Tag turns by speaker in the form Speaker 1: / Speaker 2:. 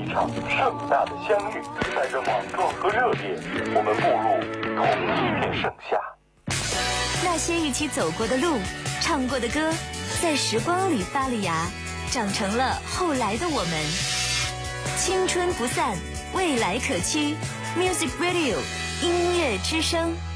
Speaker 1: 场盛大的相遇，带着莽撞和热烈，我们步入同一片盛夏。
Speaker 2: 那些一起走过的路，唱过的歌，在时光里发了芽，长成了后来的我们。青春不散，未来可期。Music Radio 音乐之声。